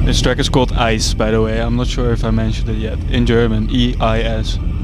This track is called Eis, by the way. I'm not sure if I mentioned it yet. In German, EIS.